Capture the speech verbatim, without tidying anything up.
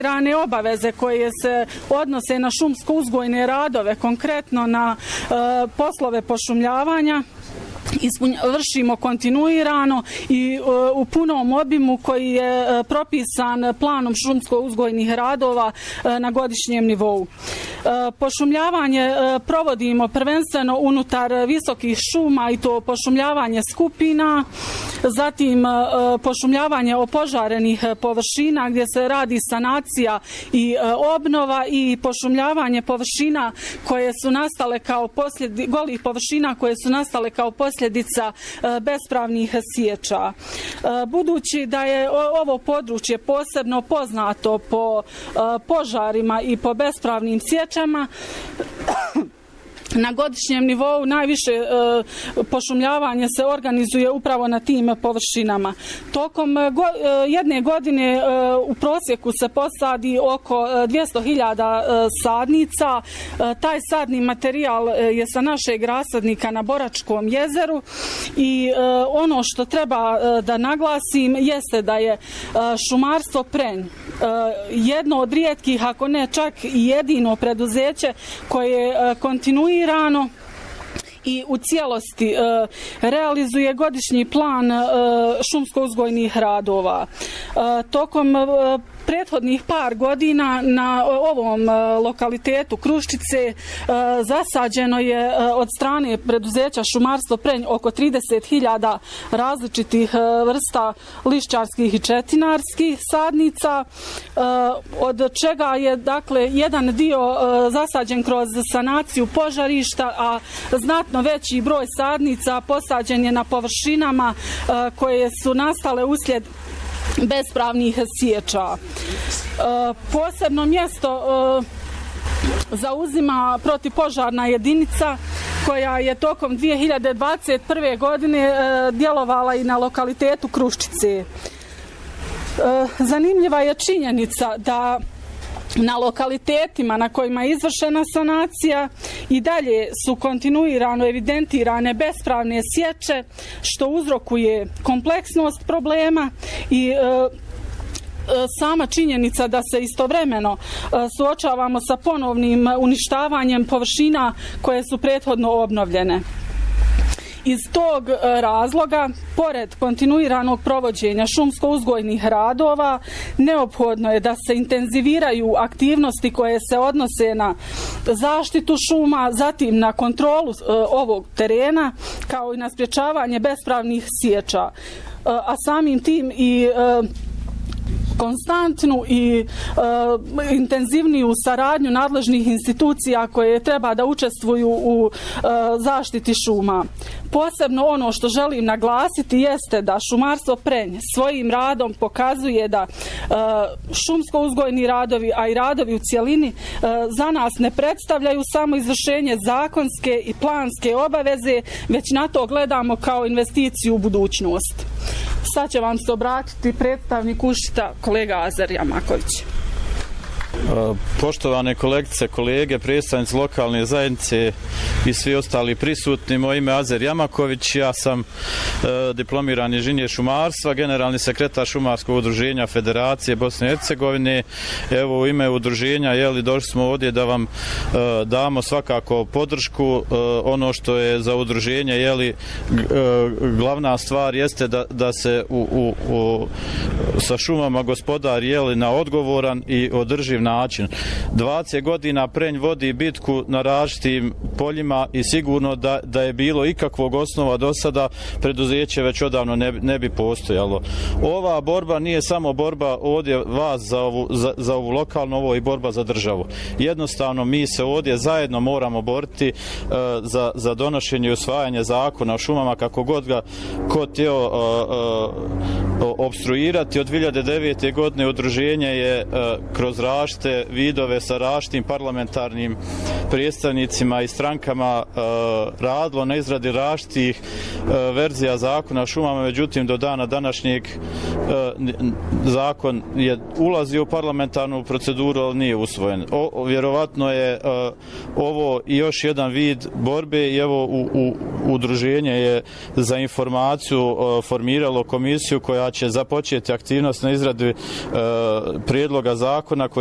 Rane obaveze koje se odnose na šumsko-uzgojne radove, konkretno na e, poslove pošumljavanja, Ispunj, vršimo kontinuirano i e, u punom obimu koji je e, propisan planom šumsko-uzgojnih radova e, na godišnjem nivou. E, pošumljavanje e, provodimo prvenstveno unutar visokih šuma i to pošumljavanje skupina, zatim e, pošumljavanje opožarenih površina gdje se radi sanacija i e, obnova i pošumljavanje površina koje su nastale kao posljedi, golih površina koje su nastale kao posljedica bespravnih sječa. Budući da je ovo područje posebno poznato po požarima i po bespravnim sječama, na godišnjem nivou najviše e, pošumljavanje se organizuje upravo na tim površinama. Tokom go, e, jedne godine e, u prosjeku se posadi oko dvjesto hiljada e, sadnica. E, taj sadni materijal e, je sa našeg rasadnika na Boračkom jezeru i e, ono što treba e, da naglasim jeste da je e, šumarstvo Prenj e, jedno od rijetkih, ako ne čak i jedino preduzeće koje e, kontinuirano Irano i u cijelosti e, realizuje godišnji plan e, šumsko-uzgojnih radova. E, tokom e, prethodnih par godina na ovom lokalitetu Kruščice e, zasađeno je e, od strane preduzeća Šumarstvo Prenj oko trideset hiljada različitih e, vrsta lišćarskih i četinarskih sadnica, e, od čega je dakle jedan dio e, zasađen kroz sanaciju požarišta, a znatno veći broj sadnica posađen je na površinama e, koje su nastale uslijed bespravnih sječa. E, posebno mjesto e, zauzima protivpožarna jedinica koja je tokom dvije hiljade dvadeset prve. godine e, djelovala i na lokalitetu Kruščice. E, zanimljiva je činjenica da na lokalitetima na kojima je izvršena sanacija i dalje su kontinuirano evidentirane bespravne sječe, što uzrokuje kompleksnost problema i e, sama činjenica da se istovremeno suočavamo sa ponovnim uništavanjem površina koje su prethodno obnovljene. Iz tog razloga, pored kontinuiranog provođenja šumsko-uzgojnih radova, neophodno je da se intenziviraju aktivnosti koje se odnose na zaštitu šuma, zatim na kontrolu ovog terena, kao i na sprječavanje bespravnih sječa, a samim tim i konstantnu i e, intenzivniju saradnju nadležnih institucija koje treba da učestvuju u e, zaštiti šuma. Posebno ono što želim naglasiti jeste da Šumarstvo Prenj svojim radom pokazuje da e, šumsko-uzgojni radovi, a i radovi u cjelini e, za nas ne predstavljaju samo izvršenje zakonske i planske obaveze, već na to gledamo kao investiciju u budućnost. Sad će vam se obratiti predstavnik Ušita, kolega Azer Jamaković. Poštovane kolegice, kolege, predstavnici lokalne zajednice i svi ostali prisutni, moje ime je Azer Jamaković, ja sam e, diplomirani inženjer šumarstva, generalni sekretar Šumarskog udruženja Federacije Bosne i Hercegovine. Evo, u ime udruženja, jeli, došli smo ovdje da vam e, damo svakako podršku. E, ono što je za udruženje, jeli, e, glavna stvar jeste da, da se u, u, u, sa šumama gospodari, jeli, na odgovoran i održiv način. dvadeset godina Prenj vodi bitku na različitim poljima i sigurno da, da je bilo ikakvog osnova do sada, preduzeće već odavno ne, ne bi postojalo. Ova borba nije samo borba ovdje vas za ovu, za, za ovu lokalnu, ovo je i borba za državu. Jednostavno mi se ovdje zajedno moramo boriti uh, za, za donošenje i usvajanje zakona o šumama, kako god ga ko htio uh, uh, obstruirati. Od dvije hiljade devete. godine udruženje je uh, kroz različite vidove sa različitim parlamentarnim predstavnicima i strankama e, radilo na izradi različitih e, verzija zakona o šumama, međutim do dana današnjeg e, zakon je ulazio u parlamentarnu proceduru, ali nije usvojen. O, vjerovatno je e, ovo još jedan vid borbe i evo u, u udruženje je za informaciju formiralo komisiju koja će započeti aktivnost na izradi prijedloga zakona